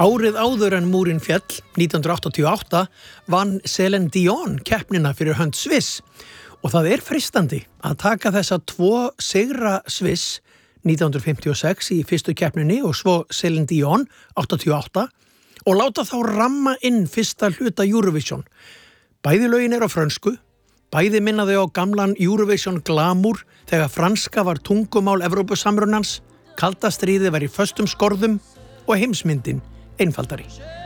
Árið áður en múrinn féll, 1988, vann Celine Dion keppnina fyrir hönd Sviss og það er freistandi að taka þessa 2 sigra Sviss 1956 í fyrstu keppninni og svo Celine Dion 88 og láta þá ramma inn fyrsta hluta Eurovision. Bæði lögin á frönsku, bæði minna þau á gamlan Eurovision glamour þegar franska var tungumál Evrópusamrunans, kalda stríðið var í föstum skorðum og heimsmyndin einfaldari.